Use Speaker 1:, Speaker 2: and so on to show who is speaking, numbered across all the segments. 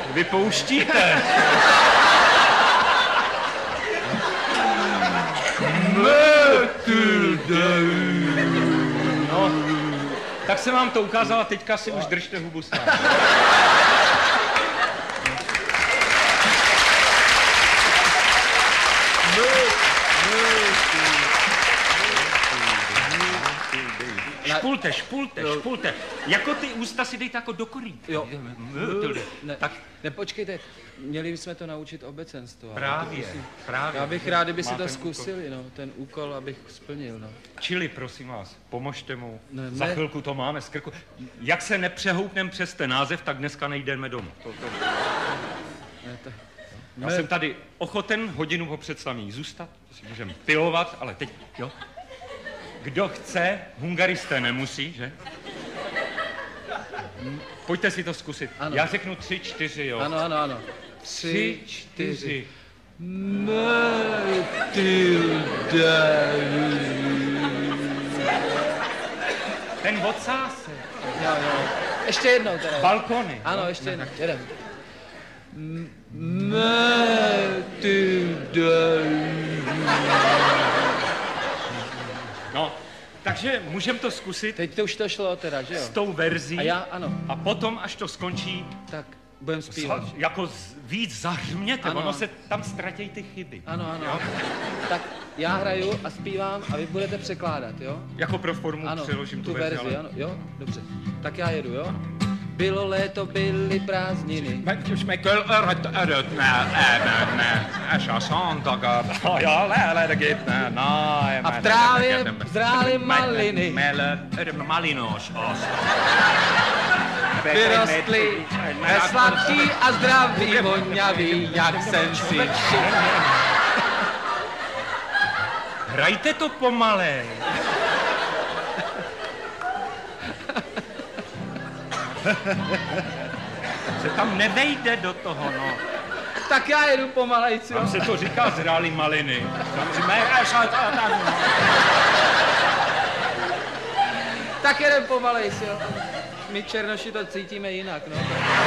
Speaker 1: vypouštíte. No, tak jsem vám to ukázal a teďka si už držte hubu sám. Špulte. Jako ty ústa si dejte jako do korýtka.
Speaker 2: Jo. Ne, počkejte, měli bychom to naučit obecenstvo.
Speaker 1: Právě.
Speaker 2: Já bych rád, kdyby si to zkusili, no, ten úkol, abych splnil, no.
Speaker 1: Čili, prosím vás, pomožte mu.
Speaker 2: Ne,
Speaker 1: Za chvilku to máme z krku. Jak se nepřehoupneme přes ten název, tak dneska nejdeme domů. Já jsem tady ochoten hodinu po představení zůstat, to si můžeme pilovat, ale teď, jo. Kdo chce, hungaristé nemusí, že? Pojďte si to zkusit.
Speaker 2: Ano.
Speaker 1: Já řeknu 3, 4, jo.
Speaker 2: Ano.
Speaker 1: 3, 4. Ten odsásek.
Speaker 2: Jo. Ještě jednou teda.
Speaker 1: Balkony.
Speaker 2: Ano, ještě jednou. Jedem.
Speaker 1: No, takže můžeme to zkusit.
Speaker 2: Teď to už to šlo teda, že jo?
Speaker 1: S tou verzí.
Speaker 2: A já, ano.
Speaker 1: A potom, až to skončí,
Speaker 2: tak budeme zpívat.
Speaker 1: Jako víc zahřměte,
Speaker 2: ano.
Speaker 1: Ono se tam ztratějí ty chyby.
Speaker 2: Ano.
Speaker 1: Jo?
Speaker 2: Tak já hraju a zpívám a vy budete překládat, jo?
Speaker 1: Jako pro formu
Speaker 2: ano,
Speaker 1: přeložím
Speaker 2: tu verzi.
Speaker 1: ale...
Speaker 2: Ano, jo, dobře. Tak já jedu, jo? Bylo léto, byly prázdniny. A v trávě zrály maliny. Vyrostly sladký a zdravý, voňavý, jak jsem si všiml.
Speaker 1: Hrajte to pomalej. Se tam nevejde do toho, no.
Speaker 2: Tak já jedu pomalejc, jo.
Speaker 1: Tam se to říká zrály maliny.
Speaker 2: Tak jedem pomalejc, jo. My černoši to cítíme jinak, no.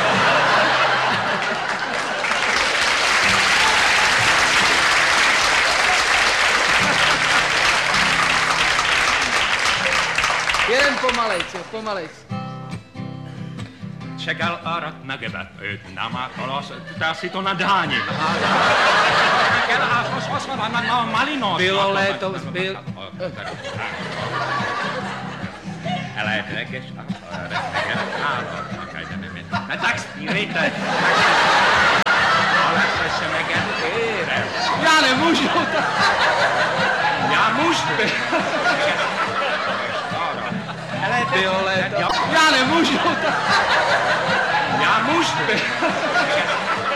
Speaker 2: Jeden pomalejc, jo, pomalejc.
Speaker 1: Čekal arat na gebe, náma kolos, dá si to nadáním. Malino.
Speaker 2: Bylo léto, byl...
Speaker 1: Ale drekeš a tak zpívejte. Ale se megen týre.
Speaker 2: Já nemůžu.
Speaker 1: Já můžu.
Speaker 2: Bylo léto. Já nemůžu.
Speaker 1: Já můžu.